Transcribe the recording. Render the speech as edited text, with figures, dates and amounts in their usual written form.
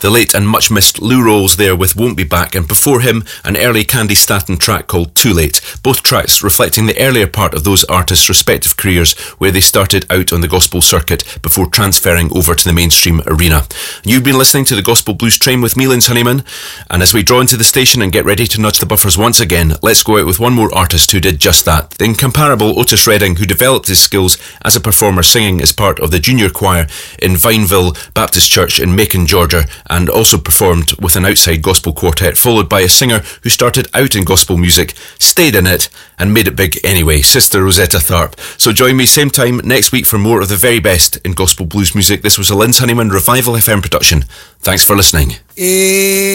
The late and much missed Lou Rawls there with Won't Be Back, and before him an early Candy Staton track called Too Late, both tracks reflecting the earlier part of those artists' respective careers where they started out on the gospel circuit before transferring over to the mainstream arena. You've been listening to the Gospel Blues Train with me, Linz Honeyman, and as we draw into the station and get ready to nudge the buffers once again, let's go out with one more artist who did just that, the incomparable Otis Redding, who developed his skills as a performer singing as part of the junior choir in Vineville Baptist Church in Macon, Georgia, and also performed with an outside gospel quartet, followed by a singer who started out in gospel music, stayed in it, and made it big anyway, Sister Rosetta Tharpe. So join me same time next week for more of the very best in gospel blues music. This was a Linz Honeyman Revival FM production. Thanks for listening.